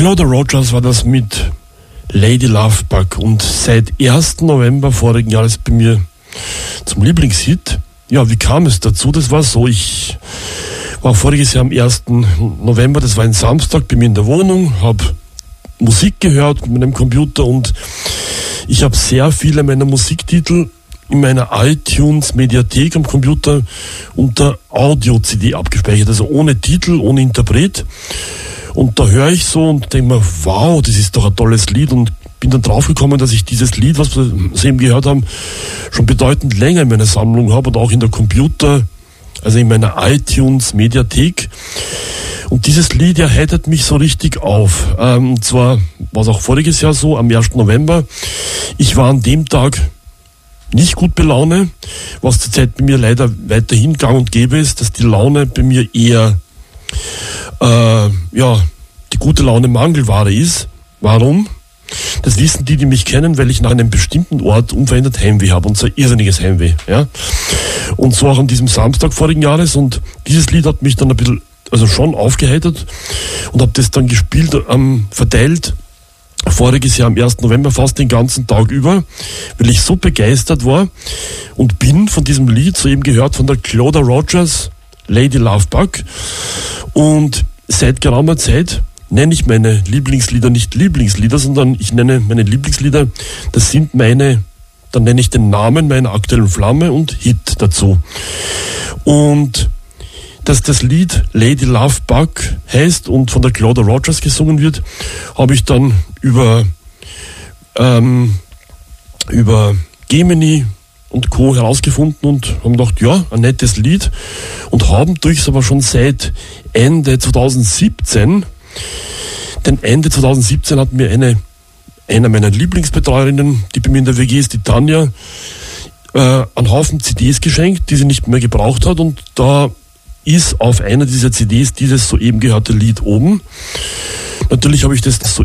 Claudia Rogers war das mit Lady Lovebug und seit 1. November vorigen Jahres bei mir zum Lieblingshit. Ja, wie kam es dazu? Das war so, ich war voriges Jahr am 1. November, das war ein Samstag, bei mir in der Wohnung, habe Musik gehört mit meinem Computer und ich habe sehr viele meiner Musiktitel in meiner iTunes-Mediathek am Computer unter Audio-CD abgespeichert, also ohne Titel, ohne Interpret. Und da höre ich so und denke mir, wow, das ist doch ein tolles Lied, und bin dann draufgekommen, dass ich dieses Lied, was wir eben gehört haben, schon bedeutend länger in meiner Sammlung habe und auch in der Computer, also in meiner iTunes-Mediathek. Und dieses Lied, ja, heitert mich so richtig auf. Und zwar war es auch voriges Jahr so, am 1. November. Ich war an dem Tag nicht gut bei Laune, was zurzeit bei mir leider weiterhin gang und gäbe ist, dass die Laune bei mir eher die gute Laune Mangelware ist. Warum? Das wissen die mich kennen, weil ich nach einem bestimmten Ort unverändert Heimweh habe, und so irrsinniges Heimweh. Ja? Und so auch an diesem Samstag vorigen Jahres, und dieses Lied hat mich dann ein bisschen, also schon aufgeheitert, und habe das dann gespielt, verteilt, voriges Jahr am 1. November fast den ganzen Tag über, weil ich so begeistert war und bin von diesem Lied, soeben gehört von der Claudia Rogers, Lady Lovebug. Und seit geraumer Zeit nenne ich meine Lieblingslieder nicht Lieblingslieder, sondern ich nenne meine Lieblingslieder, das sind meine, dann nenne ich den Namen meiner aktuellen Flamme und Hit dazu. Und dass das Lied Lady Lovebug heißt und von der Claudia Rogers gesungen wird, habe ich dann über Gemini und Co. herausgefunden und haben gedacht, ja, ein nettes Lied, und haben durch es aber schon seit Ende 2017, denn Ende 2017 hat mir eine meiner Lieblingsbetreuerinnen, die bei mir in der WG ist, die Tanja, einen Haufen CDs geschenkt, die sie nicht mehr gebraucht hat, und da ist auf einer dieser CDs dieses soeben gehörte Lied oben. Natürlich habe ich das so